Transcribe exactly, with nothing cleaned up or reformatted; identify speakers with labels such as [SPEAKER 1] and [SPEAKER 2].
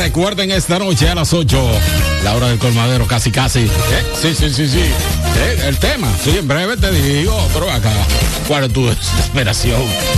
[SPEAKER 1] Recuerden esta noche a las ocho, la hora del colmadero, casi casi. ¿Eh? Sí, sí, sí, sí. ¿Eh? El tema, sí, en breve te digo, pero acá, ¿cuál es tu desesperación?